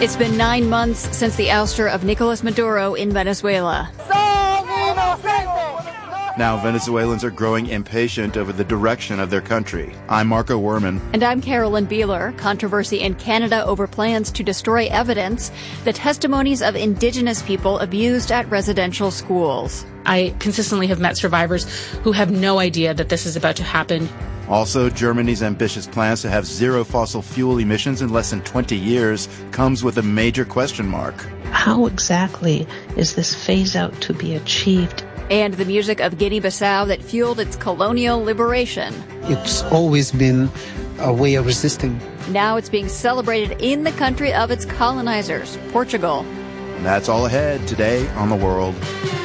It's been 9 months since the ouster of Nicolas Maduro in Venezuela. Now Venezuelans are growing impatient over the direction of their country. I'm Marco Werman. And I'm Carolyn Beeler. Controversy in Canada over plans to destroy evidence, the testimonies of Indigenous people abused at residential schools. I consistently have met survivors who have no idea that this is about to happen. Also, Germany's ambitious plans to have zero fossil fuel emissions in less than 20 years comes with a major question mark. How exactly is this phase-out to be achieved? And the music of Guinea-Bissau that fueled its colonial liberation. It's always been a way of resisting. Now it's being celebrated in the country of its colonizers, Portugal. And that's all ahead today on The World.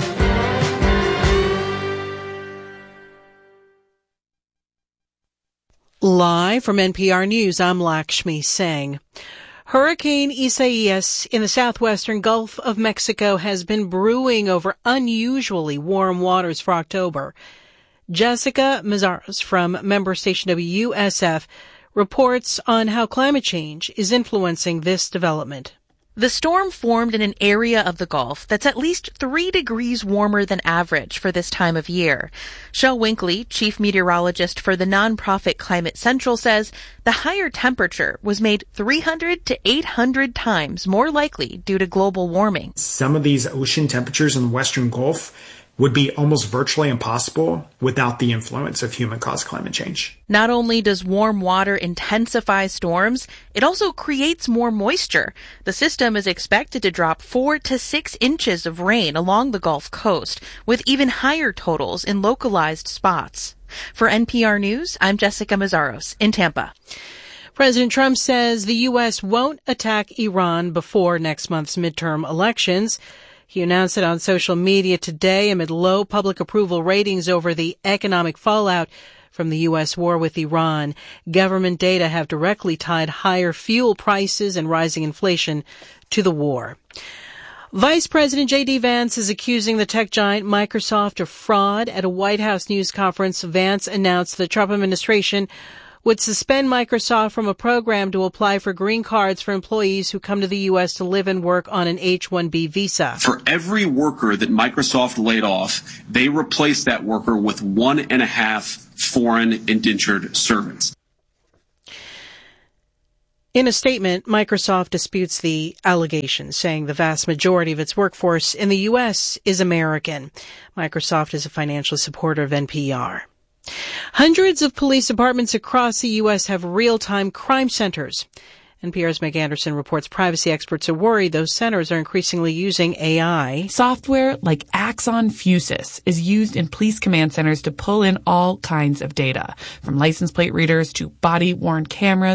Live from NPR News, I'm Lakshmi Singh. Hurricane Isaias in the southwestern Gulf of Mexico has been brewing over unusually warm waters for October. Jessica Mazaros from member station WUSF reports on how climate change is influencing this development. The storm formed in an area of the Gulf that's at least 3 degrees warmer than average for this time of year. Shel Winkley, chief meteorologist for the nonprofit Climate Central, says the higher temperature was made 300 to 800 times more likely due to global warming. Some of these ocean temperatures in the Western Gulf would be almost virtually impossible without the influence of human-caused climate change. Not only does warm water intensify storms, it also creates more moisture. The system is expected to drop 4 to 6 inches of rain along the Gulf Coast, with even higher totals in localized spots. For NPR News, I'm Jessica Mazaros in Tampa. President Trump says the U.S. won't attack Iran before next month's midterm elections. He announced it on social media today amid low public approval ratings over the economic fallout from the U.S. war with Iran. Government data have directly tied higher fuel prices and rising inflation to the war. Vice President J.D. Vance is accusing the tech giant Microsoft of fraud. At a White House news conference, Vance announced the Trump administration would suspend Microsoft from a program to apply for green cards for employees who come to the U.S. to live and work on an H-1B visa. For every worker that Microsoft laid off, they replaced that worker with 1.5 foreign indentured servants. In a statement, Microsoft disputes the allegations, saying the vast majority of its workforce in the U.S. is American. Microsoft is a financial supporter of NPR. Hundreds of police departments across the U.S. have real-time crime centers. NPR's Meg Anderson reports privacy experts are worried those centers are increasingly using AI. Software like Axon Fusus is used in police command centers to pull in all kinds of data, from license plate readers to body-worn cameras